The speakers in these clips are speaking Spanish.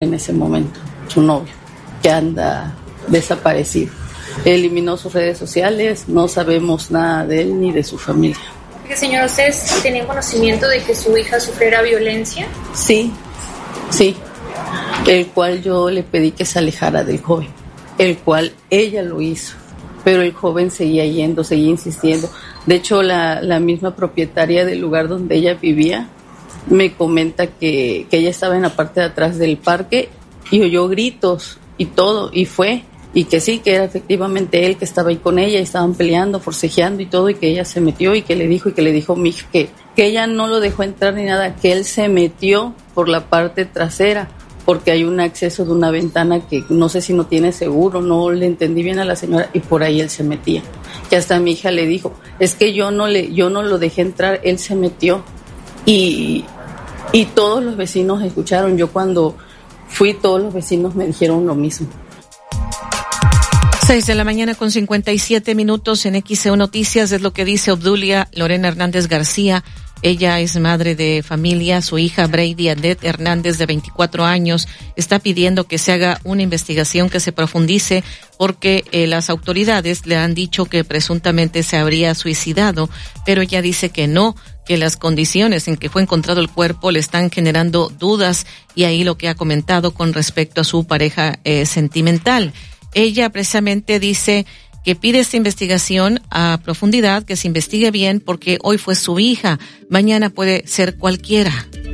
en ese momento, su novio, que anda desaparecido. Eliminó sus redes sociales, no sabemos nada de él ni de su familia. Señora, ¿ustedes tenían conocimiento de que su hija sufriera violencia? Sí, el cual yo le pedí que se alejara del joven, el cual ella lo hizo, pero el joven seguía yendo, seguía insistiendo. De hecho, la misma propietaria del lugar donde ella vivía me comenta que ella estaba en la parte de atrás del parque y oyó gritos y todo, y fue, y que sí, que era efectivamente él que estaba ahí con ella, y estaban peleando, forcejeando y todo, y que ella se metió y que le dijo mi hija que ella no lo dejó entrar ni nada, que él se metió por la parte trasera, porque hay un acceso de una ventana que no sé si no tiene seguro, no le entendí bien a la señora, y por ahí él se metía. Que hasta mi hija le dijo, es que yo no lo dejé entrar, él se metió. Y todos los vecinos escucharon. Yo cuando fui, todos los vecinos me dijeron lo mismo. 6:57 a.m. en XEU Noticias, es lo que dice Obdulia Lorena Hernández García. Ella es madre de familia. Su hija Brady Annette Hernández, de 24 años, está pidiendo que se haga una investigación, que se profundice, porque las autoridades le han dicho que presuntamente se habría suicidado, pero ella dice que no, que las condiciones en que fue encontrado el cuerpo le están generando dudas, y ahí lo que ha comentado con respecto a su pareja sentimental. Ella precisamente dice que pide esta investigación a profundidad, que se investigue bien, porque hoy fue su hija, mañana puede ser cualquiera.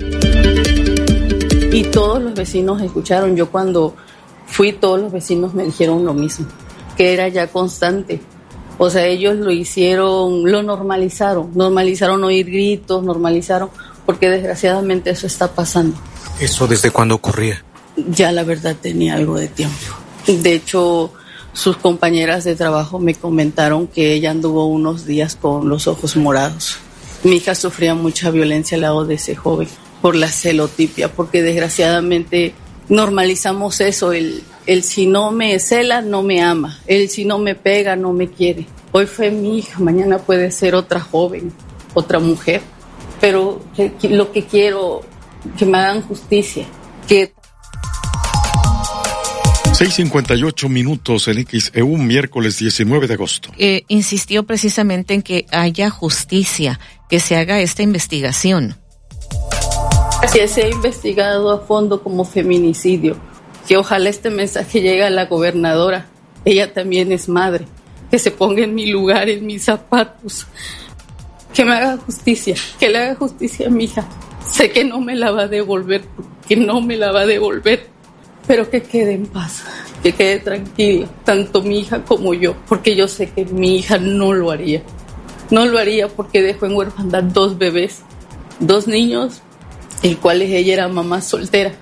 Y todos los vecinos escucharon. Yo cuando fui, todos los vecinos me dijeron lo mismo, que era ya constante. O sea, ellos lo hicieron, lo normalizaron oír gritos, porque desgraciadamente eso está pasando. ¿Eso desde cuándo ocurría? Ya la verdad tenía algo de tiempo. De hecho, sus compañeras de trabajo me comentaron que ella anduvo unos días con los ojos morados. Mi hija sufría mucha violencia al lado de ese joven por la celotipia, porque desgraciadamente normalizamos eso, el si no me cela, no me ama, el si no me pega, no me quiere. Hoy fue mi hija, mañana puede ser otra joven, otra mujer, pero lo que quiero, que me hagan justicia, que... 6:58 en XEU, miércoles 19 de agosto. Insistió precisamente en que haya justicia, que se haga esta investigación. Que se ha investigado a fondo como feminicidio, que ojalá este mensaje llegue a la gobernadora. Ella también es madre, que se ponga en mi lugar, en mis zapatos, que me haga justicia, que le haga justicia a mi hija. Sé que no me la va a devolver, pero que quede en paz, que quede tranquila, tanto mi hija como yo, porque yo sé que mi hija no lo haría porque dejó en huerfandad 2 bebés, 2 niños, el cual ella era mamá soltera.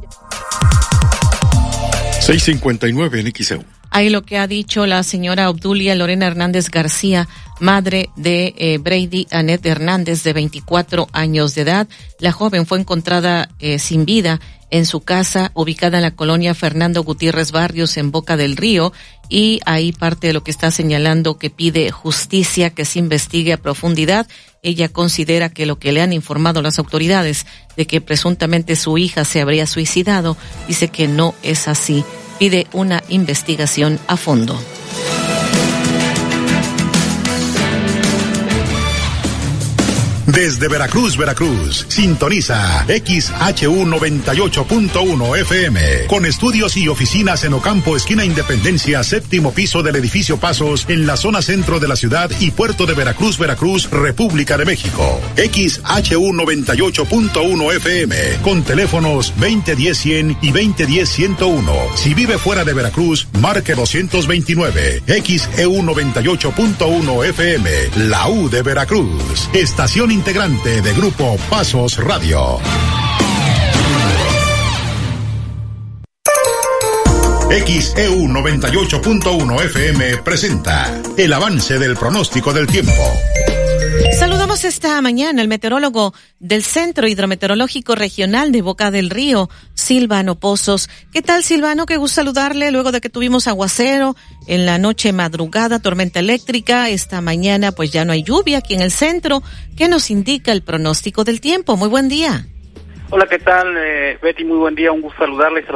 6:59 en XEU. Ahí lo que ha dicho la señora Obdulia Lorena Hernández García, madre de Brady Annette Hernández, de 24 años de edad. La joven fue encontrada sin vida en su casa, ubicada en la colonia Fernando Gutiérrez Barrios, en Boca del Río, y ahí parte de lo que está señalando, que pide justicia, que se investigue a profundidad. Ella considera que lo que le han informado las autoridades de que presuntamente su hija se habría suicidado, dice que no es así. Pide una investigación a fondo. Desde Veracruz, sintoniza XHU 98.1 FM, con estudios y oficinas en Ocampo, esquina Independencia, 7º piso del edificio Pasos, en la zona centro de la ciudad y puerto de Veracruz, República de México. XHU 98.1 FM, con teléfonos 2010-100 y 2010-101. Si vive fuera de Veracruz, marque 229. XEU 98.1 FM, la U de Veracruz. Estación integrante de Grupo Pasos Radio. XEU 98.1 FM presenta el avance del pronóstico del tiempo. Saludamos esta mañana al meteorólogo del Centro Hidrometeorológico Regional de Boca del Río, Silvano Pozos. ¿Qué tal, Silvano? Qué gusto saludarle luego de que tuvimos aguacero en la noche madrugada, tormenta eléctrica. Esta mañana pues ya no hay lluvia aquí en el centro. ¿Qué nos indica el pronóstico del tiempo? Muy buen día. Hola, ¿qué tal, Betty? Muy buen día, un gusto saludarles.